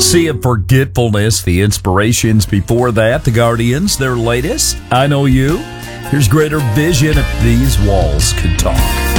Sea of Forgetfulness, the Inspirations before that, the Guardians, their latest, I Know You. Here's Greater Vision, If These Walls Could Talk.